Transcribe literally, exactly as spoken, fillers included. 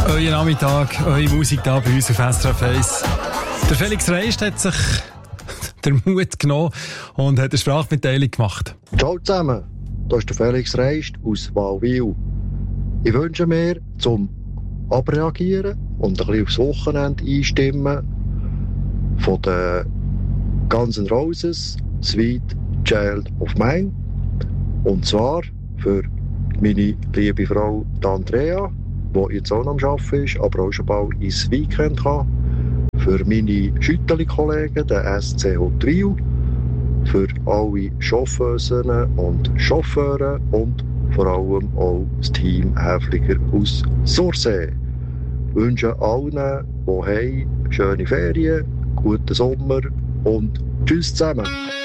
Euer Nachmittag, eure Musik da bei uns auf S R F eins. Der Felix Reist hat sich den Mut genommen und hat eine Sprachmitteilung gemacht. Ciao zusammen, hier ist der Felix Reist aus Walwil. Ich wünsche mir zum Abreagieren und ein bisschen aufs Wochenende einstimmen von den Guns N' Roses Sweet Child of Mine. Und zwar für meine liebe Frau Andrea, die jetzt auch noch am Arbeiten ist, aber auch schon bald ins Weekend kann. Für meine Schütteli-Kollegen, den S C H Trio. Für alle Chauffeurinnen und Chauffeure und vor allem auch das Team Häfliger aus Sursee. Ich wünsche allen, die haben, schöne Ferien, guten Sommer und tschüss zusammen.